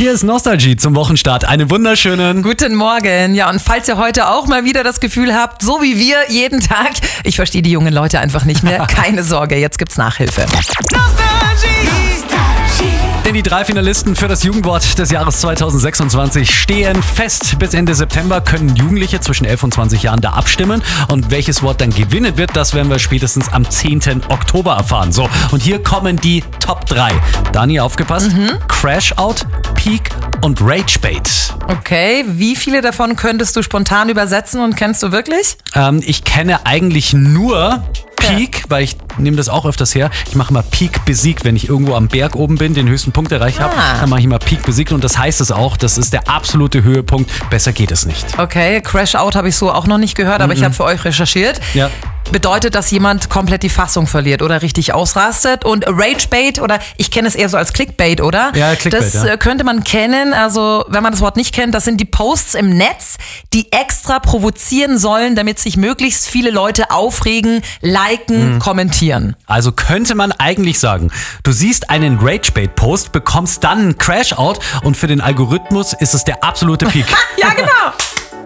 Hier ist Nostalgie zum Wochenstart. Einen wunderschönen Guten Morgen. Ja, und falls ihr heute auch mal wieder das Gefühl habt, so wie wir jeden Tag, ich verstehe die jungen Leute einfach nicht mehr, keine Sorge, jetzt gibt's Nachhilfe. Denn die 3 Finalisten für das Jugendwort des Jahres 2026 stehen fest. Bis Ende September können Jugendliche zwischen 11 und 20 Jahren da abstimmen. Und welches Wort dann gewinnen wird, das werden wir spätestens am 10. Oktober erfahren. So, und hier kommen die Top 3. Dani, aufgepasst. Crash Out, Peak und Rage Bait. Okay, wie viele davon könntest du spontan übersetzen und kennst du wirklich? Ich kenne eigentlich nur Peak, weil ich nehme das auch öfters her. Ich mache immer Peak besiegt, wenn ich irgendwo am Berg oben bin, den höchsten Punkt erreicht habe, dann mache ich immer Peak besiegt und das heißt es auch, das ist der absolute Höhepunkt. Besser geht es nicht. Okay, Crash Out habe ich so auch noch nicht gehört, aber ich habe für euch recherchiert. Ja. Bedeutet, dass jemand komplett die Fassung verliert oder richtig ausrastet. Und Ragebait, oder ich kenne es eher so als Clickbait, oder? Ja, Clickbait, das könnte man kennen. Also, wenn man das Wort nicht kennt, das sind die Posts im Netz, die extra provozieren sollen, damit sich möglichst viele Leute aufregen, liken, kommentieren. Also könnte man eigentlich sagen, du siehst einen Ragebait-Post, bekommst dann einen Crash-Out und für den Algorithmus ist es der absolute Peak. Ja, genau.